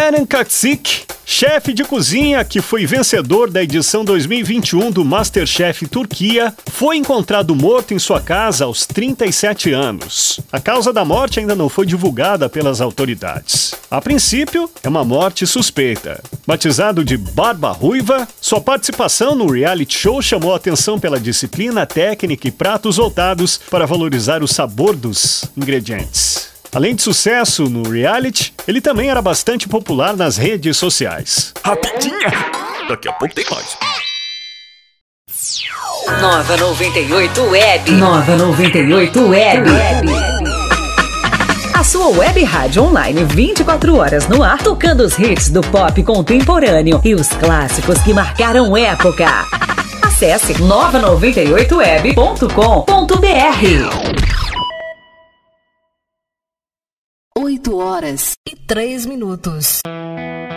Eren Kaksik, chefe de cozinha que foi vencedor da edição 2021 do MasterChef Turquia, foi encontrado morto em sua casa aos 37 anos. A causa da morte ainda não foi divulgada pelas autoridades. A princípio, é uma morte suspeita. Batizado de Barba Ruiva, sua participação no reality show chamou a atenção pela disciplina, técnica e pratos voltados para valorizar o sabor dos ingredientes. Além de sucesso no reality, ele também era bastante popular nas redes sociais. Rapidinha! Daqui a pouco tem mais. Nova 98 Web. Nova 98 Web. A sua web rádio online 24 horas no ar, tocando os hits do pop contemporâneo e os clássicos que marcaram época. Acesse nova98web.com.br. 8 horas e 3 minutos.